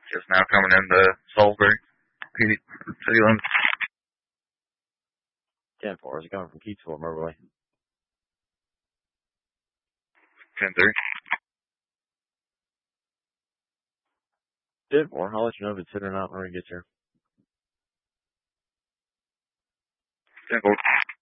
Just now coming into Salisbury. City limits. 10-4. Is it coming from Keatsville, Moberly? 10-3. 10-4. I'll let you know if it's hit or not when it gets here. 10-4.